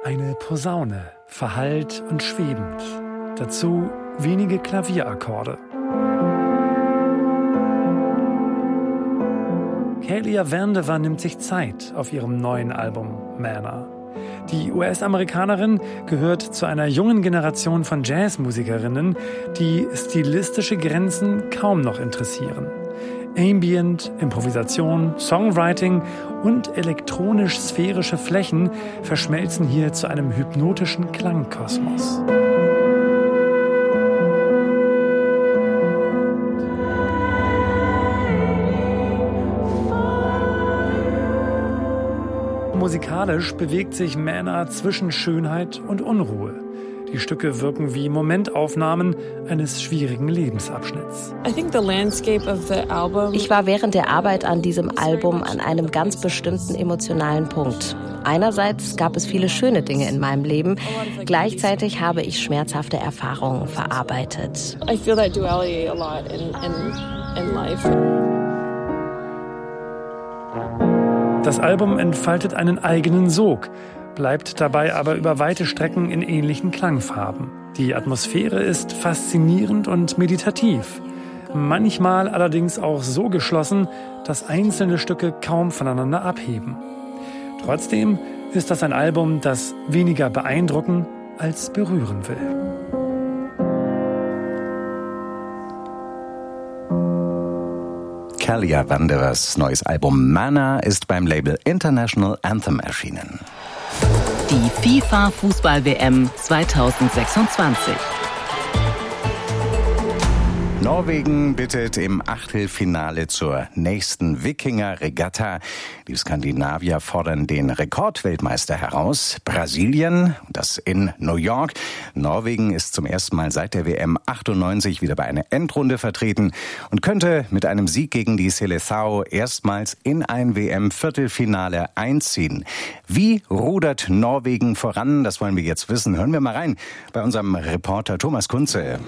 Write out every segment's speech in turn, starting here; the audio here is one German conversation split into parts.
Eine Posaune, verhallt und schwebend. Dazu wenige Klavierakkorde. Kealia Vandever nimmt sich Zeit auf ihrem neuen Album Mana. Die US-Amerikanerin gehört zu einer jungen Generation von Jazzmusikerinnen, die stilistische Grenzen kaum noch interessieren. Ambient, Improvisation, Songwriting und elektronisch-sphärische Flächen verschmelzen hier zu einem hypnotischen Klangkosmos. Musikalisch bewegt sich Mana zwischen Schönheit und Unruhe. Die Stücke wirken wie Momentaufnahmen eines schwierigen Lebensabschnitts. Ich war während der Arbeit an diesem Album an einem ganz bestimmten emotionalen Punkt. Einerseits gab es viele schöne Dinge in meinem Leben, gleichzeitig habe ich schmerzhafte Erfahrungen verarbeitet. I feel that duality a lot in life. Das Album entfaltet einen eigenen Sog, bleibt dabei aber über weite Strecken in ähnlichen Klangfarben. Die Atmosphäre ist faszinierend und meditativ, manchmal allerdings auch so geschlossen, dass einzelne Stücke kaum voneinander abheben. Trotzdem ist das ein Album, das weniger beeindrucken als berühren will. Kealia Vandevers neues Album Mana ist beim Label International Anthem erschienen. Die FIFA-Fußball-WM 2026. Norwegen bittet im Achtelfinale zur nächsten Wikinger-Regatta. Die Skandinavier fordern den Rekordweltmeister heraus. Brasilien, das in New York. Norwegen ist zum ersten Mal seit der WM 98 wieder bei einer Endrunde vertreten und könnte mit einem Sieg gegen die Seleção erstmals in ein WM-Viertelfinale einziehen. Wie rudert Norwegen voran? Das wollen wir jetzt wissen. Hören wir mal rein bei unserem Reporter Thomas Kunze.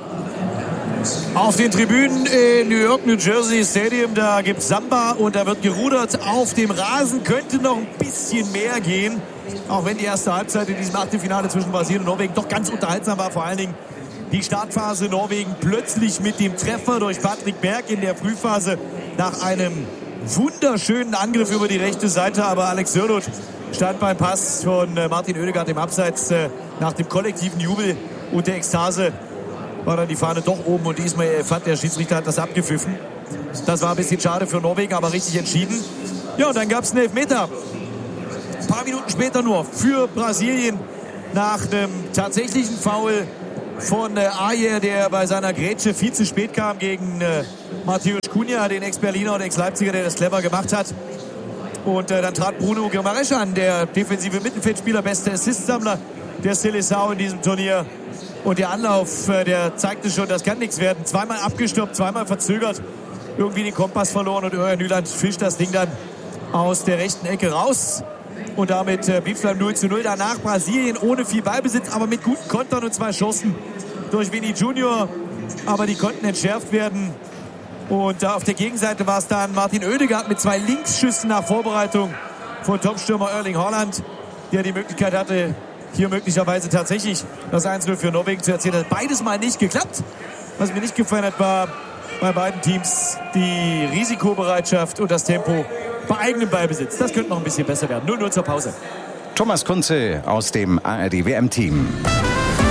Auf den Tribünen in New York, New Jersey Stadium, da gibt's Samba und da wird gerudert. Auf dem Rasen könnte noch ein bisschen mehr gehen. Auch wenn die erste Halbzeit in diesem Achtelfinale zwischen Brasilien und Norwegen doch ganz unterhaltsam war. Vor allen Dingen die Startphase Norwegen plötzlich mit dem Treffer durch Patrick Berg in der Frühphase nach einem wunderschönen Angriff über die rechte Seite. Aber Alex Sørloth stand beim Pass von Martin Ødegaard im Abseits nach dem kollektiven Jubel und der Ekstase. War dann die Fahne doch oben und diesmal fand der Schiedsrichter hat das abgepfiffen. Das war ein bisschen schade für Norwegen, aber richtig entschieden. Ja, und dann gab es einen Elfmeter. Ein paar Minuten später nur für Brasilien nach einem tatsächlichen Foul von Ajer, der bei seiner Grätsche viel zu spät kam gegen Mateusz Cunha, den Ex-Berliner und Ex-Leipziger, der das clever gemacht hat. Und dann trat Bruno Guimaraes an, der defensive Mittelfeldspieler, beste Assistsammler der Seleção in diesem Turnier. Und der Anlauf, der zeigte schon, das kann nichts werden. Zweimal abgestoppt, zweimal verzögert, irgendwie den Kompass verloren und Örjan Nyland fischt das Ding dann aus der rechten Ecke raus. Und damit blieb es beim 0:0. Danach Brasilien ohne viel Ballbesitz, aber mit guten Kontern und 2 Chancen durch Vini Junior. Aber die konnten entschärft werden. Und auf der Gegenseite war es dann Martin Ødegaard mit 2 Linksschüssen nach Vorbereitung von Topstürmer Erling Haaland, der die Möglichkeit hatte, hier möglicherweise tatsächlich das 1:0 für Norwegen zu erzielen. Hat beides mal nicht geklappt. Was mir nicht gefallen hat, war bei beiden Teams die Risikobereitschaft und das Tempo bei eigenem Ballbesitz. Das könnte noch ein bisschen besser werden. 0:0 zur Pause. Thomas Kunze aus dem ARD-WM-Team.